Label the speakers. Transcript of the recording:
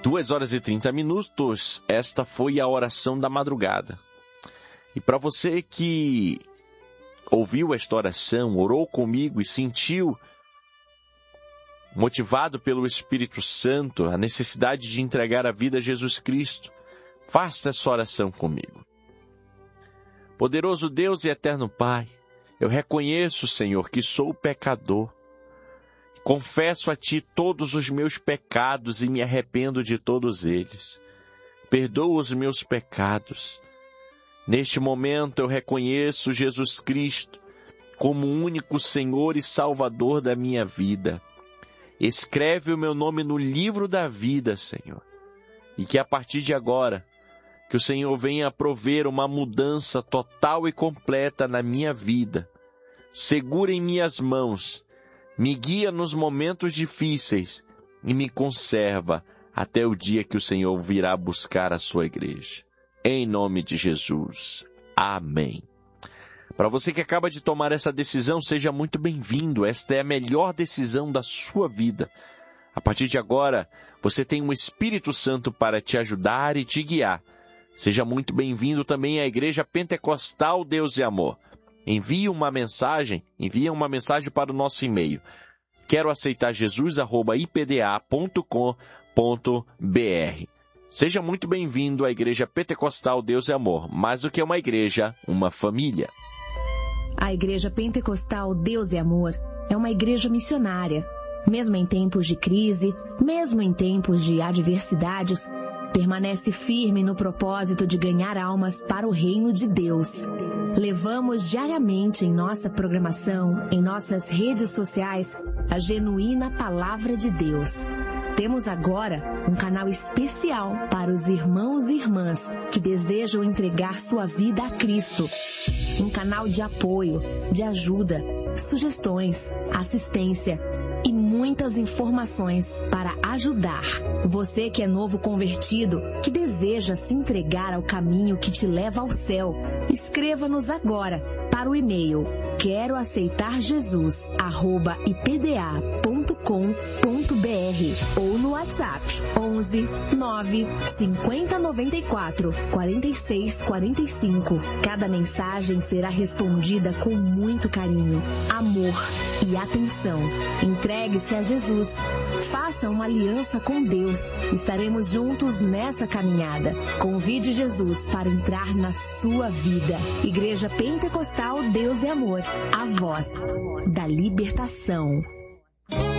Speaker 1: 2h30, esta foi a oração da madrugada. E para você que ouviu esta oração, orou comigo e sentiu, motivado pelo Espírito Santo, a necessidade de entregar a vida a Jesus Cristo, faça essa oração comigo. Poderoso Deus e eterno Pai, eu reconheço, Senhor, que sou pecador. Confesso a Ti todos os meus pecados e me arrependo de todos eles. Perdoa os meus pecados. Neste momento eu reconheço Jesus Cristo como o único Senhor e Salvador da minha vida. Escreve o meu nome no livro da vida, Senhor. E que a partir de agora, que o Senhor venha prover uma mudança total e completa na minha vida. Segura em minhas mãos, me guia nos momentos difíceis e me conserva até o dia que o Senhor virá buscar a sua igreja. Em nome de Jesus. Amém. Para você que acaba de tomar essa decisão, seja muito bem-vindo. Esta é a melhor decisão da sua vida. A partir de agora, você tem um Espírito Santo para te ajudar e te guiar. Seja muito bem-vindo também à Igreja Pentecostal Deus e Amor. Envie uma mensagem para o nosso e-mail. Quero aceitar jesus@ipda.com.br. Seja muito bem-vindo à Igreja Pentecostal Deus e Amor. Mais do que uma igreja, uma família.
Speaker 2: A Igreja Pentecostal Deus e Amor é uma igreja missionária. Mesmo em tempos de crise, mesmo em tempos de adversidades, permanece firme no propósito de ganhar almas para o reino de Deus. Levamos diariamente em nossa programação, em nossas redes sociais, a genuína palavra de Deus. Temos agora um canal especial para os irmãos e irmãs que desejam entregar sua vida a Cristo. Um canal de apoio, de ajuda, sugestões, assistência e muitas informações para ajudar. Você que é novo convertido, que deseja se entregar ao caminho que te leva ao céu, escreva-nos agora para o e-mail queroaceitarjesus@ipda.com.br ou no WhatsApp 11 9 50 94 46 45. Cada mensagem será respondida com muito carinho, amor e atenção. Entregue-se a Jesus. Faça uma aliança com Deus. Estaremos juntos nessa caminhada. Convide Jesus para entrar na sua vida. Igreja Pentecostal Deus e Amor. A voz da libertação.